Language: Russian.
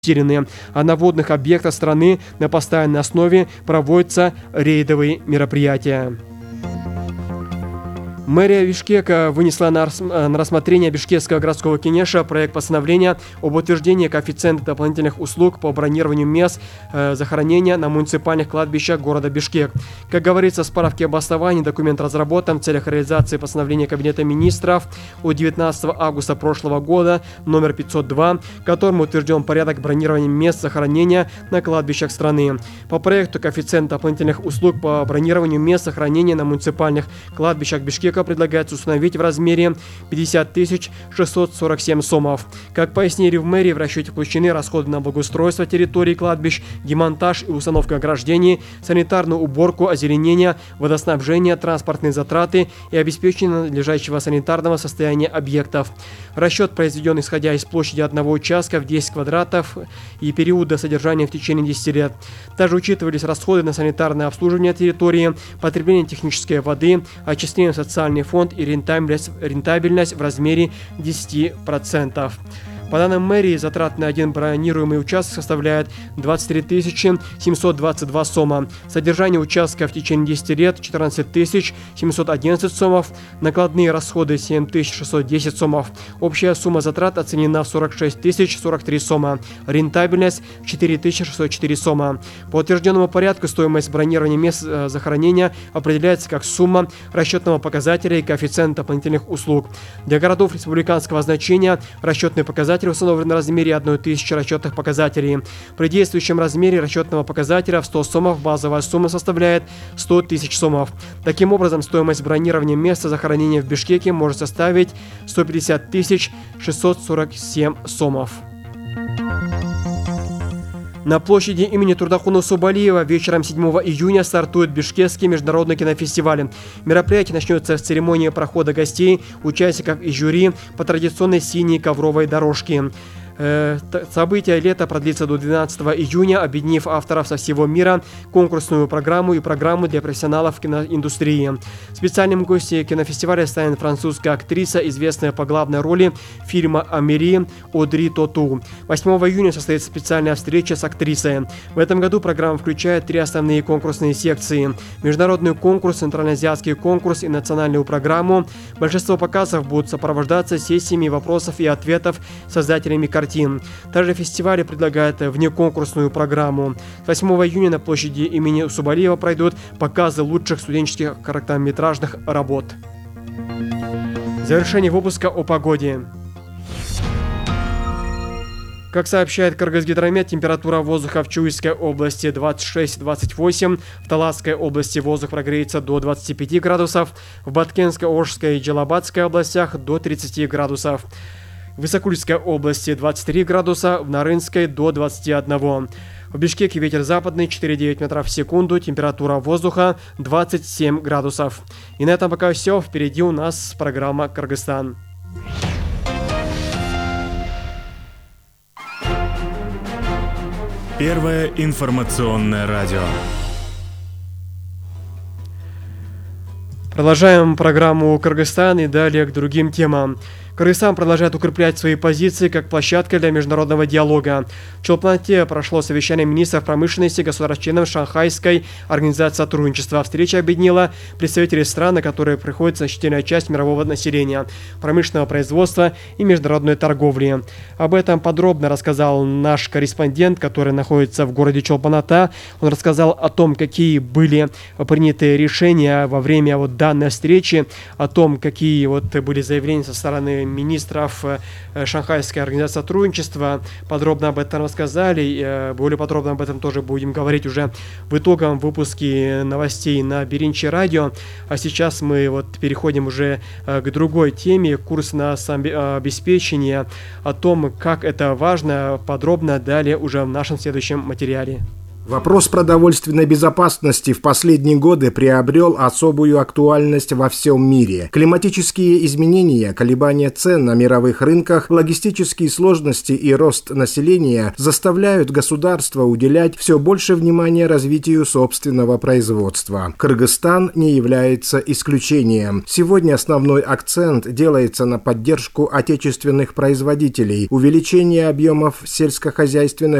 а на водных объектах страны на постоянной основе проводятся рейдовые мероприятия. Мэрия Бишкека вынесла на рассмотрение Бишкекского городского кенеша проект постановления об утверждении коэффициента дополнительных услуг по бронированию мест захоронения на муниципальных кладбищах города Бишкек. Как говорится в справке об основании, документ разработан в целях реализации постановления Кабинета министров от 19 августа прошлого года номер 502, которым утвержден порядок бронирования мест захоронения на кладбищах страны. По проекту коэффициент дополнительных услуг по бронированию мест захоронения на муниципальных кладбищах Бишкека предлагается установить в размере 50 647 сомов. Как пояснили в мэрии, в расчете включены расходы на благоустройство территории кладбищ, демонтаж и установку ограждений, санитарную уборку, озеленение, водоснабжение, транспортные затраты и обеспечение надлежащего санитарного состояния объектов. Расчет произведен исходя из площади одного участка в 10 квадратов и периода содержания в течение 10 лет. Также учитывались расходы на санитарное обслуживание территории, потребление технической воды, отчисление в социальный фонд и рентабельность в размере 10%. По данным мэрии, затраты на один бронируемый участок составляют 23 722 сома. Содержание участка в течение 10 лет – 14 711 сомов. Накладные расходы – 7 610 сомов. Общая сумма затрат оценена в 46 043 сома. Рентабельность – 4 604 сома. По утвержденному порядку стоимость бронирования мест захоронения определяется как сумма расчетного показателя и коэффициент дополнительных услуг. Для городов республиканского значения расчетный показатель установлен в размере 1000 расчетных показателей. При действующем размере расчетного показателя в 100 сомов базовая сумма составляет 100 000 сомов. Таким образом, стоимость бронирования места захоронения в Бишкеке может составить 150 647 сомов. На площади имени Турдахуна Субалиева вечером 7 июня стартует Бишкекский международный кинофестиваль. Мероприятие начнется с церемонии прохода гостей, участников и жюри по традиционной синей ковровой дорожке. Событие лета продлится до 12 июня, объединив авторов со всего мира, конкурсную программу и программу для профессионалов киноиндустрии. Специальным гостем кинофестиваля станет французская актриса, известная по главной роли фильма «Амери» Одри Тоту. 8 июня состоится специальная встреча с актрисой. В этом году программа включает 3 основные конкурсные секции: международный конкурс, центральноазиатский конкурс и национальную программу. Большинство показов будут сопровождаться сессиями вопросов и ответов с создателями картин. Также фестиваль предлагает внеконкурсную программу. 8 июня на площади имени Субалиева пройдут показы лучших студенческих короткометражных работ. Завершение выпуска о погоде. Как сообщает Кыргызгидромет, температура воздуха в Чуйской области 26-28, в Таласской области воздух прогреется до 25 градусов, в Баткенской, Ошской и Джалабадской областях до 30 градусов. В Исакульской области 23 градуса, в Нарынской до 21. В Бишкеке ветер западный 4,9 метров в секунду, температура воздуха 27 градусов. И на этом пока все. Впереди у нас программа «Кыргызстан». Первое информационное радио. Продолжаем программу «Кыргызстан» и далее к другим темам. Кыргызстан продолжает укреплять свои позиции как площадка для международного диалога. В Чолпан-Ате прошло совещание министров промышленности государств-членов Шанхайской организации сотрудничества. Встреча объединила представителей стран, на которые приходит значительная часть мирового населения, промышленного производства и международной торговли. Об этом подробно рассказал наш корреспондент, который находится в городе Чолпан-Ате. Он рассказал о том, какие были приняты решения во время данной встречи, о том, какие были заявления со стороны министров Шанхайской организации сотрудничества. Подробно об этом рассказали. Более подробно об этом тоже будем говорить уже в итоговом выпуске новостей на Биринчи радио. А сейчас мы переходим уже к другой теме. Курс на самообеспечение. О том, как это важно, подробно далее уже в нашем следующем материале. Вопрос продовольственной безопасности в последние годы приобрел особую актуальность во всем мире. Климатические изменения, колебания цен на мировых рынках, логистические сложности и рост населения заставляют государства уделять все больше внимания развитию собственного производства. Кыргызстан не является исключением. Сегодня основной акцент делается на поддержку отечественных производителей, увеличение объемов сельскохозяйственной